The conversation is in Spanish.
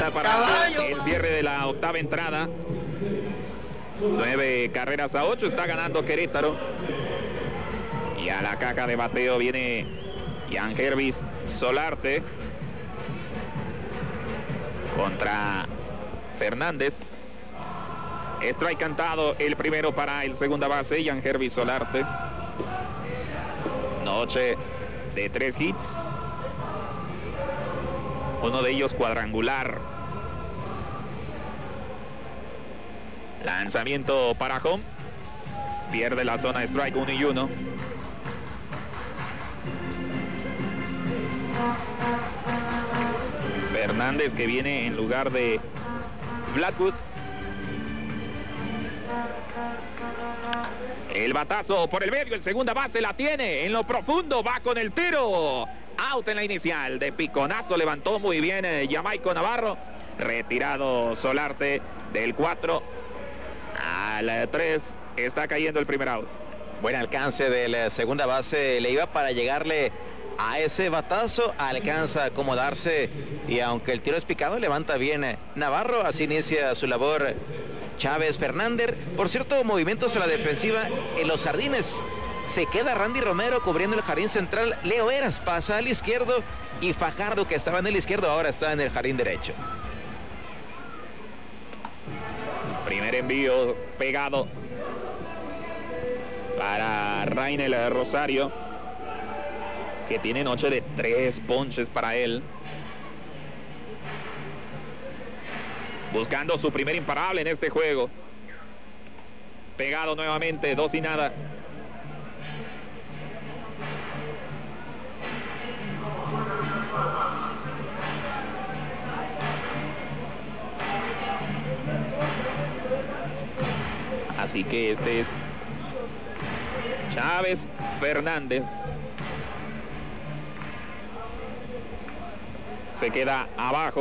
Para el cierre de la octava entrada. 9-8 está ganando Querétaro. Y a la caja de bateo viene Yangervis Solarte contra Fernández. Strike cantado, el primero para el segunda base, Yangervis Solarte. Noche de 3 hits. Uno de ellos cuadrangular. Lanzamiento para home. Pierde la zona de strike, 1-1. Fernández, que viene en lugar de Blackwood. El batazo por el medio, el segunda base la tiene en lo profundo, va con el tiro. Out en la inicial, de piconazo levantó muy bien Jamaico Navarro. Retirado Solarte del 4 al 3, está cayendo el primer out. Buen alcance de la segunda base, le iba para llegarle a ese batazo, alcanza a acomodarse y aunque el tiro es picado, levanta bien Navarro. Así inicia su labor Chávez Fernández. Por cierto, movimientos a la defensiva en los jardines. Se queda Randy Romero cubriendo el jardín central. Leo Eras pasa al izquierdo y Fajardo, que estaba en el izquierdo, ahora está en el jardín derecho. Primer envío pegado para Rainel Rosario, que tiene noche de 3 ponches para él. Buscando su primer imparable en este juego. Pegado nuevamente, 2-0. Así que este es Chávez Fernández. Se queda abajo.